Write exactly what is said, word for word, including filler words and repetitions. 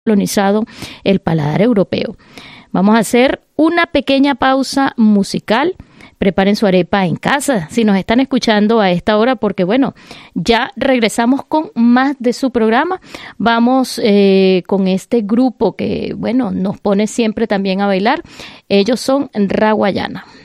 colonizado el paladar europeo. Vamos a hacer una pequeña pausa musical. Preparen su arepa en casa si nos están escuchando a esta hora, porque bueno, ya regresamos con más de su programa. Vamos eh, con este grupo que bueno, nos pone siempre también a bailar. Ellos son Raguayana.